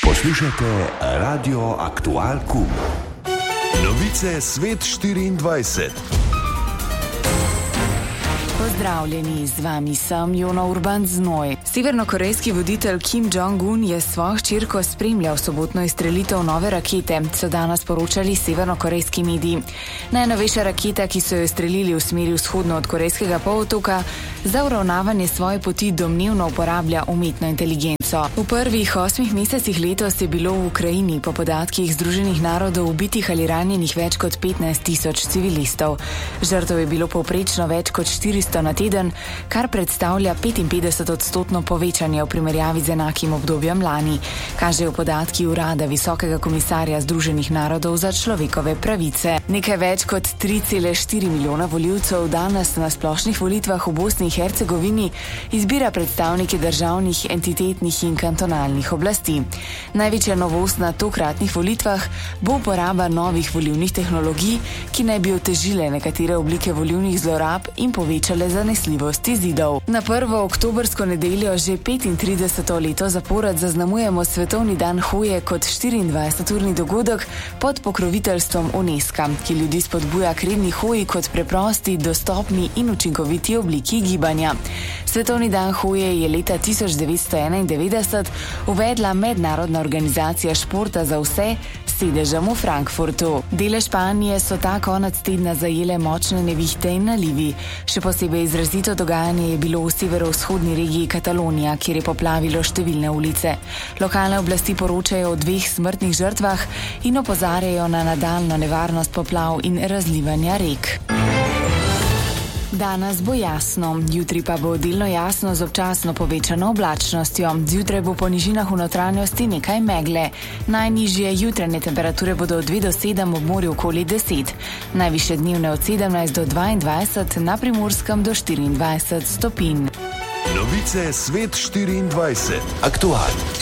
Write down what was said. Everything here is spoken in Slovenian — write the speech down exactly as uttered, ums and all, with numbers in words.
Poslušajte Radio Aktual Kum. Novice Svet štiriindvajset. Pozdravljeni, z vami sem Jona Urban Znoj. Severnokorejski voditelj Kim Jong-un je svojo hčerko spremljal sobotno izstrelitev nove rakete, so danes poročali severnokorejski mediji. Najnovejša raketa, ki so jo izstrelili v smeri vzhodno od korejskega polotoka, za uravnavanje svoje poti domnevno uporablja umetno inteligenco. V prvih osmih mesecih letos je bilo v Ukrajini po podatkih Združenih narodov ubitih ali ranjenih več kot petnajst tisoč civilistov. Žrtev je bilo povprečno več kot štiristo na teden, kar predstavlja petinpetdeset odstotno povečanje v primerjavi z enakim obdobjem lani, kažejo podatki Urada Visokega komisarja Združenih narodov za človekove pravice. Nekaj več kot tri cele štiri milijona volivcev danes na splošnih volitvah v Bosni in Hercegovini izbira predstavnike državnih, entitetnih in kantonalnih oblasti. Največja novost na tokratnih volitvah bo uporaba novih volilnih tehnologij, ki naj bi otežile nekatere oblike volilnih zlorab in povečale zanesljivost izidov. Na prvo oktobrsko nedeljo že petintrideseto leto zapored zaznamujemo Svetovni dan hoje kot štiriindvajseturni dogodek pod pokroviteljstvom UNESCO, ki ljudi spodbuja k redni hoji kot preprosti, dostopni in učinkoviti obliki gibanja. Svetovni dan hoje je leta tisoč devetsto enaindevetdeset uvedla Mednarodna organizacija športa za vse s sedežem v Frankfurtu. Dele Španije so ta konec tedna zajele močne nevihte in nalivi. Še posebej izrazito dogajanje je bilo v severovzhodni regiji Katalonija, kjer je poplavilo številne ulice. Lokalne oblasti poročajo o dveh smrtnih žrtvah in opozarjajo na nadaljnjo nevarnost poplav in razlivanja rek. Danes bo jasno, jutri pa bo delno jasno z občasno povečano oblačnostjo. Zjutraj bo po nižinah v notranjosti nekaj megle. Najnižje jutranje temperature bodo od dve do sedem, ob morju okoli deset. Najvišje dnevne od sedemnajst do dvaindvajset, na Primorskem do štiriindvajset stopinj. Novice Svet štiriindvajset. Aktual.